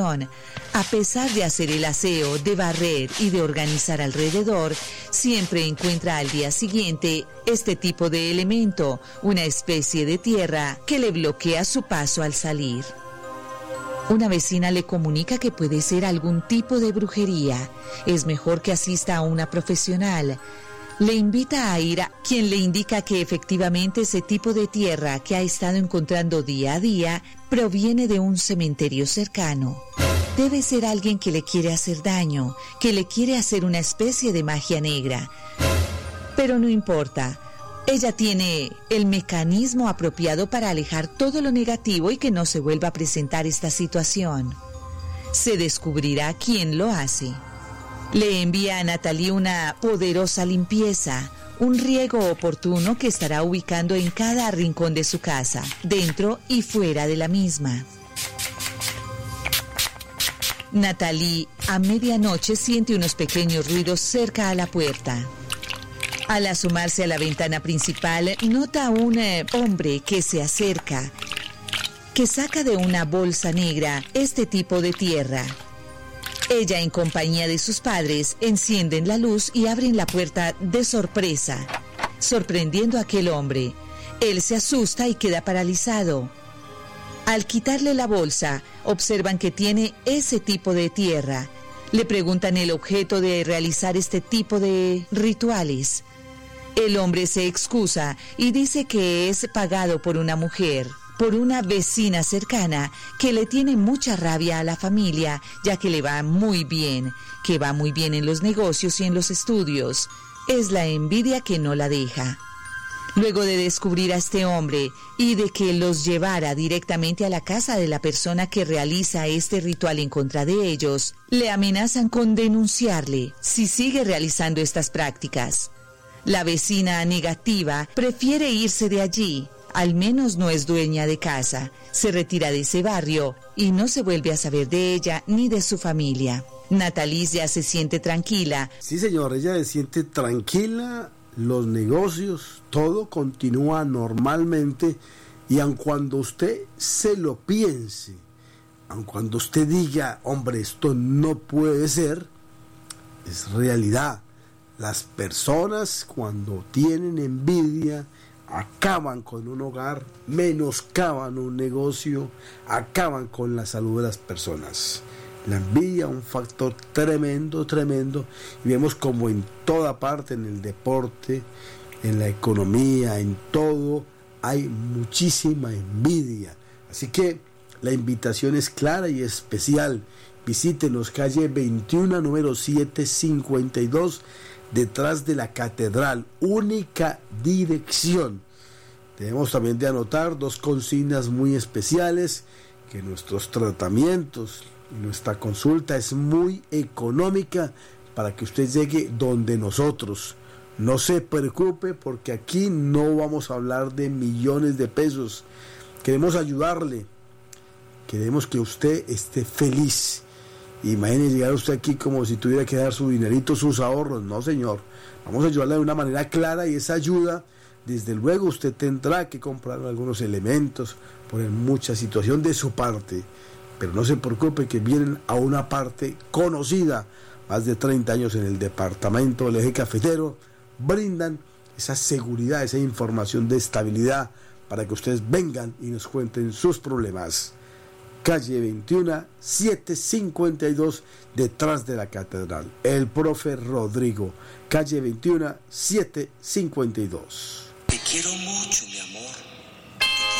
habitación. A pesar de hacer el aseo, de barrer y de organizar alrededor, siempre encuentra al día siguiente este tipo de elemento, una especie de tierra que le bloquea su paso al salir. Una vecina le comunica que puede ser algún tipo de brujería. Es mejor que asista a una profesional. Le invita a ir a quien le indica que efectivamente ese tipo de tierra que ha estado encontrando día a día proviene de un cementerio cercano. Debe ser alguien que le quiere hacer daño, que le quiere hacer una especie de magia negra. Pero no importa. Ella tiene el mecanismo apropiado para alejar todo lo negativo y que no se vuelva a presentar esta situación. Se descubrirá quién lo hace. Le envía a Natalie una poderosa limpieza, un riego oportuno que estará ubicando en cada rincón de su casa, dentro y fuera de la misma. Natalie, a medianoche, siente unos pequeños ruidos cerca a la puerta. Al asomarse a la ventana principal, nota a un hombre que se acerca, que saca de una bolsa negra este tipo de tierra. Ella, en compañía de sus padres, encienden la luz y abren la puerta de sorpresa, sorprendiendo a aquel hombre. Él se asusta y queda paralizado. Al quitarle la bolsa, observan que tiene ese tipo de tierra. Le preguntan el objeto de realizar este tipo de rituales. El hombre se excusa y dice que es pagado por una mujer, por una vecina cercana que le tiene mucha rabia a la familia, ya que le va muy bien, que va muy bien en los negocios y en los estudios. Es la envidia que no la deja. Luego de descubrir a este hombre y de que los llevara directamente a la casa de la persona que realiza este ritual en contra de ellos, le amenazan con denunciarle si sigue realizando estas prácticas. La vecina negativa prefiere irse de allí, al menos no es dueña de casa, se retira de ese barrio y no se vuelve a saber de ella ni de su familia. Natalie ya se siente tranquila. Sí, señor, ella se siente tranquila, los negocios, todo continúa normalmente y aun cuando usted se lo piense, aun cuando usted diga, hombre, esto no puede ser, es realidad. Las personas cuando tienen envidia acaban con un hogar, menoscaban un negocio, acaban con la salud de las personas. La envidia, un factor tremendo, y vemos como en toda parte, en el deporte, en la economía, en todo, hay muchísima envidia. Así que la invitación es clara y especial. Visítenos, calle 21, número 752, detrás de la catedral, única dirección. Debemos también de anotar dos consignas muy especiales, que nuestros tratamientos y nuestra consulta es muy económica para que usted llegue donde nosotros. No se preocupe porque aquí no vamos a hablar de millones de pesos. Queremos ayudarle, queremos que usted esté feliz. Imagínese llegar usted aquí como si tuviera que dar su dinerito, sus ahorros. No, señor. Vamos a ayudarle de una manera clara y esa ayuda, desde luego, usted tendrá que comprar algunos elementos, poner mucha situación de su parte. Pero no se preocupe que vienen a una parte conocida, más de 30 años en el departamento del Eje Cafetero, brindan esa seguridad, esa información de estabilidad para que ustedes vengan y nos cuenten sus problemas. Calle 21, 752, detrás de la catedral. El profe Rodrigo, calle 21, 752. Te quiero mucho, mi amor.